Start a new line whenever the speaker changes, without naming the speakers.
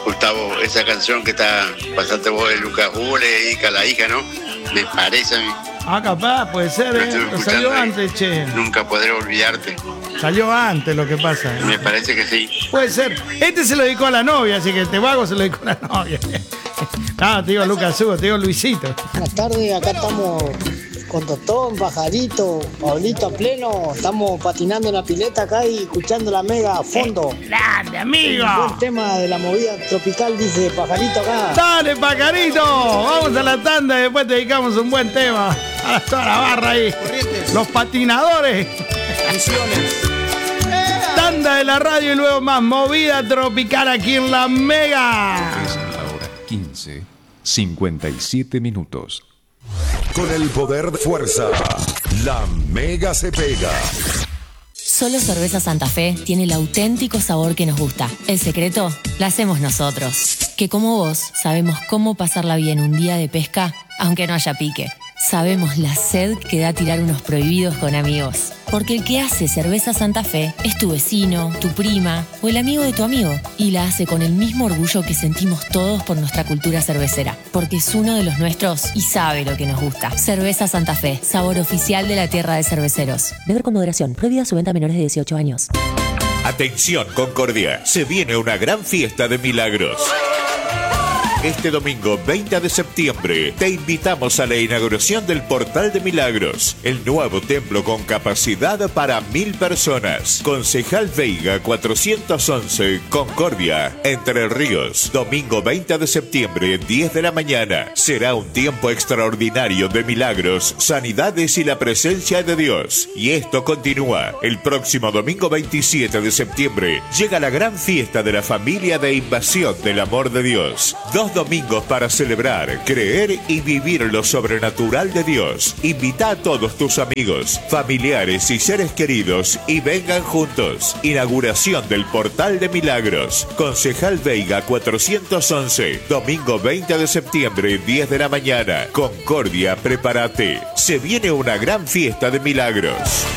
Gustavo, esa canción que está pasando vos de Lucas Bule y la hija, ¿no? Me parece a mí.
Ah, capaz, puede ser,
Lo
salió
ahí.
antes, che.
Nunca podré olvidarte.
Salió antes lo que pasa.
Me parece que sí.
Puede ser. Este se lo dedicó a la novia, así que este vago se lo dedicó a la novia. No, te digo Lucas Hugo, te digo Luisito.
Buenas tardes, acá estamos con Totón, Pajarito, Pablito a pleno. Estamos patinando en la pileta acá y escuchando la Mega a fondo.
¡Grande, amigo!
Un buen tema de la movida tropical, dice Pajarito acá.
¡Dale, Pajarito! Vamos a la tanda y después te dedicamos un buen tema. A toda la barra ahí. Los patinadores. Tanda de la radio y luego más movida tropical aquí en la Mega.
Es la hora 15, 57 minutos.
Con el poder de fuerza, la Mega se pega.
Solo Cerveza Santa Fe tiene el auténtico sabor que nos gusta. El secreto lo hacemos nosotros. Que como vos sabemos cómo pasarla bien un día de pesca, aunque no haya pique. Sabemos la sed que da tirar unos prohibidos con amigos. Porque el que hace Cerveza Santa Fe es tu vecino, tu prima o el amigo de tu amigo. Y la hace con el mismo orgullo que sentimos todos por nuestra cultura cervecera. Porque es uno de los nuestros y sabe lo que nos gusta. Cerveza Santa Fe, sabor oficial de la tierra de cerveceros.
Beber con moderación. Prohibida su venta a menores de 18 años.
Atención, Concordia. Se viene una gran fiesta de milagros. Este domingo 20 de septiembre te invitamos a la inauguración del Portal de Milagros, el nuevo templo con capacidad para 1000 personas. Concejal Veiga 411, Concordia, Entre Ríos. Domingo 20 de septiembre, 10 de la mañana. Será un tiempo extraordinario de milagros, sanidades y la presencia de Dios. Y esto continúa. El próximo domingo 27 de septiembre llega la gran fiesta de la familia de invasión del amor de Dios. 2 domingos para celebrar, creer y vivir lo sobrenatural de Dios. Invita a todos tus amigos, familiares y seres queridos y vengan juntos. Inauguración del Portal de Milagros. Concejal Veiga 411. Domingo 20 de septiembre, 10 de la mañana. Concordia, prepárate. Se viene una gran fiesta de milagros.